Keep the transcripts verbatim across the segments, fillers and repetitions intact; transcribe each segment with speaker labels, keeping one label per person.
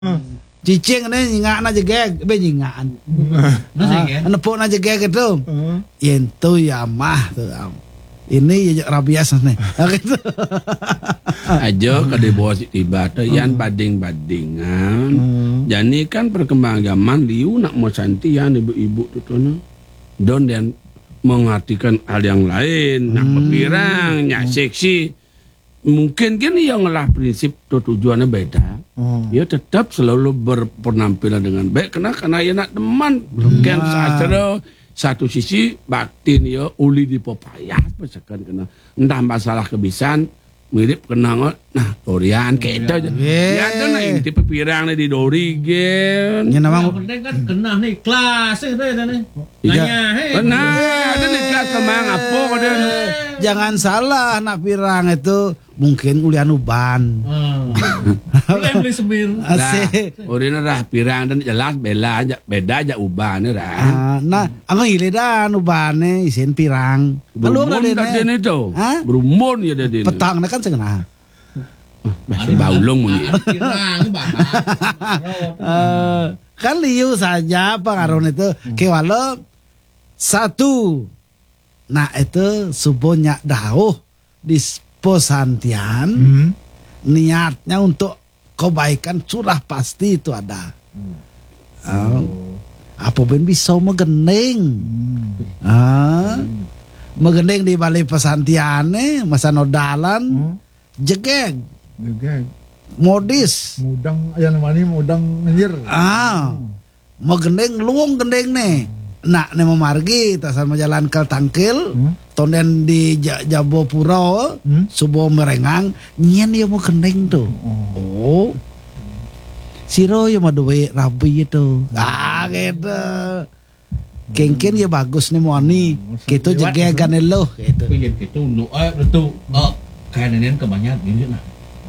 Speaker 1: Cicing ni nyingak na jegeg, be nyingaan.
Speaker 2: Nasi kan?
Speaker 1: Nepuk na jegeg itu. Yentu ya mah tu. Ini ya rabias nih. Gitu.
Speaker 3: Aja kada bawa tiba tu yan bading-badingan. Jadi kan perkembangan zaman liu nak mau santi yan ibu-ibu tu tu no. Don dan mengartikan hal yang lain, nak berpirang, nak seksi. Mungkin kan yang lah prinsip tu tujuannya beda. Ya tetap selalu berpenampilan dengan baik. Karena karena ya nak teman. Bukan secara satu sisi batin ya uli di popaya. Misalkan kena entah masalah kebisan mirip kena nah Dorian kayak itu aja. Ya ada nah yang tipe pirang di Dori gen.
Speaker 1: Ya nama
Speaker 2: Yang penting kan kena nih kelas itu ada nih.
Speaker 3: Iya.
Speaker 2: Nanya hei.
Speaker 3: Benar, ada nih kelas kemang apa ada.
Speaker 1: jangan salah nak pirang itu mungkin ulian uban.
Speaker 2: Boleh beli semir.
Speaker 1: Asik.
Speaker 3: Orangnya dah pirang dan jelas bela aja beda aja ubahnya dah.
Speaker 1: Ah, nah, ang hili dan ubane isin pirang.
Speaker 3: Berumun tak dia itu.
Speaker 1: Hah?
Speaker 3: Berumun ya dia.
Speaker 1: Petang na kan sengena.
Speaker 3: Masih baulung mungkin.
Speaker 2: Pirang bahas.
Speaker 1: Eh, kan liu saja pengaruh itu kewalo satu. Nah itu subuhnya dahulu di posantian
Speaker 4: Hmm.
Speaker 1: niatnya untuk kebaikan sudah pasti itu ada. Oh. Apa ben bisa megening? Ah, megening di balik pesantiane masa nodalan
Speaker 4: Hmm.
Speaker 1: jegeg
Speaker 4: Juga
Speaker 1: modis.
Speaker 4: mudang yang mani mudang menjir.
Speaker 1: Ah, megening luung gendeng nih. Nak nih memargi tasan jalan ke tangkil,
Speaker 4: Hmm.
Speaker 1: tonden di Ja- Jabopuro,
Speaker 4: Hmm.
Speaker 1: subuh merengang, nyen dia mau gendeng tuh. Oh, siro ya mau duwe rabi itu. Ah gitu. Kengken ya bagus nih mau nih. Gitu jegegan lo gitu.
Speaker 2: Pingin gitu untuk eh itu eh kayak nenek kebanyakan ini nah.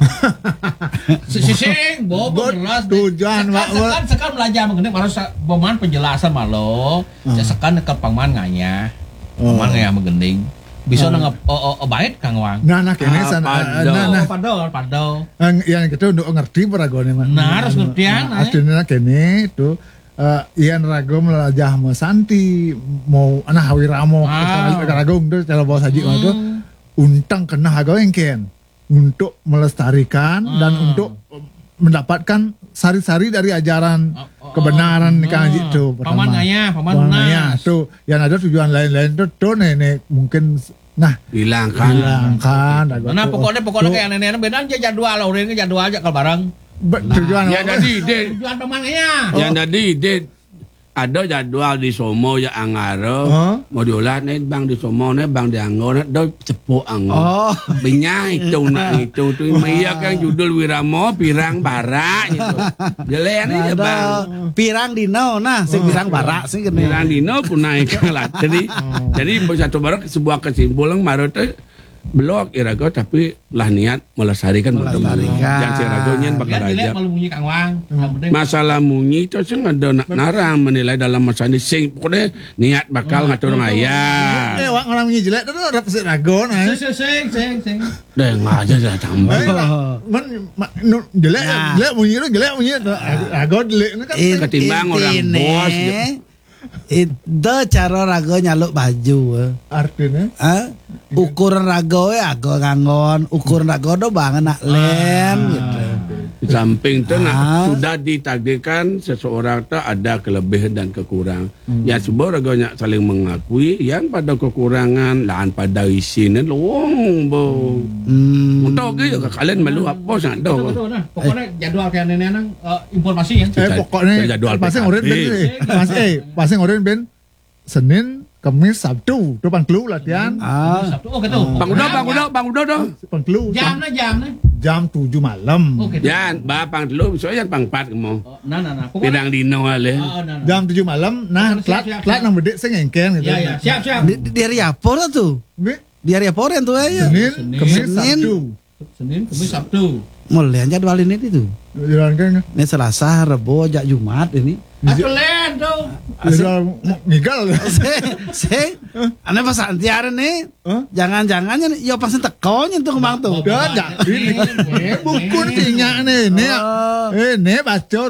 Speaker 2: Sising, bobo keras.
Speaker 4: tujuan, Pak.
Speaker 2: Sekan sekan belajar mengenai harus pemain penjelasan malo. Sekan ke paman nganya. Paman ngaya mengending. Bisa nang oh baik Kang Wang.
Speaker 4: Nah, nah kene
Speaker 3: Ah,
Speaker 4: sana.
Speaker 3: padel.
Speaker 4: Nah, nah.
Speaker 2: Padel, padel.
Speaker 4: Ang yang kita untuk ngerti peragone mah.
Speaker 2: Nah, harus ngertian,
Speaker 4: Nah, aslinya kene itu eh ian rago melajah mau santi mau anak hawiramo
Speaker 2: Ah.
Speaker 4: rago itu cara bawa saji itu untang kena hago engken untuk melestarikan
Speaker 2: Ah.
Speaker 4: dan untuk mendapatkan sari-sari dari ajaran
Speaker 2: Oh, oh,
Speaker 4: kebenaran
Speaker 2: oh.
Speaker 4: kan gitu
Speaker 2: Paman ngaya, paman
Speaker 4: Paman ngaya.
Speaker 2: lunas.
Speaker 4: Tuh yang ada tujuan lain-lain tuh tuh nenek mungkin nah
Speaker 3: Hilangkan.
Speaker 4: hilangkan
Speaker 2: Nah, pokoknya pokoknya kayak nenek beda aja jadwal, orang ini jadwal aja kalau barang.
Speaker 4: Be- tujuan
Speaker 3: Ya jadi deh.
Speaker 2: Tujuan pamannya.
Speaker 3: Yang tadi deh ada jadwal di Somo ya angaro.
Speaker 4: Oh.
Speaker 3: Mau diolah nih bang di Somo nih bang di Angor do cepuk Angor.
Speaker 1: Oh,
Speaker 3: Benyai itu nak itu tuh iya kan judul Wiramo pirang bara gitu. Jelean aja bang.
Speaker 1: ada pirang dino, nah si pirang barak sih gini.
Speaker 3: Pirang dino pun naik lah. Jadi jadi satu baru sebuah kesimpulan baru tuh belok irago tapi lah niat melestarikan
Speaker 1: Melestarikan.
Speaker 3: yang si ragonya bakal
Speaker 2: Lihat dilihat
Speaker 3: aja.
Speaker 2: malu bunyi Kang Wang. Yang penting
Speaker 3: Masalah munyi itu sih ada nak narang menilai dalam masa ini sing pokoknya niat bakal ngatur
Speaker 4: Eh,
Speaker 3: ayah.
Speaker 4: wak orang punya jelek tuh ada pasti rago nah.
Speaker 2: sing sing sing sing.
Speaker 3: Deh ngaja dah tambah.
Speaker 4: Eh, Man, ma- nu- jelek,
Speaker 1: Nah.
Speaker 4: jelek bunyi itu jelek bunyi itu. Rago jelek ini kan.
Speaker 1: In-
Speaker 3: Ketimbang orang
Speaker 1: intine,
Speaker 3: bos, gitu.
Speaker 1: itu cara rago nyaluk baju. eh.
Speaker 4: Artinya
Speaker 1: Ah, ukuran rago ya agak ngangon, ukuran rago do banget nak len gitu.
Speaker 3: Di samping itu nak
Speaker 1: Ah.
Speaker 3: sudah ditakdirkan seseorang itu ada kelebihan dan kekurangan. Ya sebuah ragonya saling mengakui yang pada kekurangan dan pada isinya luang bo.
Speaker 1: Hmm.
Speaker 3: Untuk ke juga kalian malu apa sangat
Speaker 2: Betul
Speaker 3: dah.
Speaker 2: betul nah. Pokoknya jadwal kayak nenek nang eh, informasi ya.
Speaker 4: eh pokoknya
Speaker 3: jadwal
Speaker 4: pasang
Speaker 3: P K B.
Speaker 4: oren ben eh pas eh pasang oren ben Senin, Kamis, Sabtu, itu pangkelu latihan.
Speaker 1: Ah,
Speaker 2: Sabtu oh gitu.
Speaker 3: Bang Udo, Bang Udo, Bang Udo dong.
Speaker 4: Pangkelu
Speaker 2: Jamnya jamnya.
Speaker 4: jam tujuh malam.
Speaker 2: Oh gitu.
Speaker 3: Yan, bapang dulu, soalnya pang pat mo.
Speaker 2: Oh, Nah nah nah. Pokoknya
Speaker 3: Pirang dino ale.
Speaker 2: Oh, nah, nah.
Speaker 4: Jam tujuh malam. Nah,
Speaker 2: Siap,
Speaker 4: telat
Speaker 2: siap,
Speaker 4: telat
Speaker 2: siap.
Speaker 4: nang bedek saya ngengken gitu.
Speaker 2: Ya ya, siap siap.
Speaker 1: di, di hari apa lah tuh?
Speaker 4: Be,
Speaker 1: Di hari apa yang tuh ya?
Speaker 4: Senin,
Speaker 2: Senin.
Speaker 4: Kamis,
Speaker 1: Senin.
Speaker 4: Sabtu.
Speaker 2: Senin, Kamis, Sabtu.
Speaker 1: Mulai jadwal ini itu.
Speaker 4: Jalan kan.
Speaker 1: Ini Selasa, Rabu, Jak Jumat ini.
Speaker 2: Atulen tuh.
Speaker 4: Bisa ngigal.
Speaker 1: Se, se, ane pas antiare nih.
Speaker 4: Hah?
Speaker 1: Jangan-jangan ya pas teko nyentuh kemang tuh.
Speaker 4: Dan jadi buku nih nih nih
Speaker 1: Oh.
Speaker 4: eh nih bacor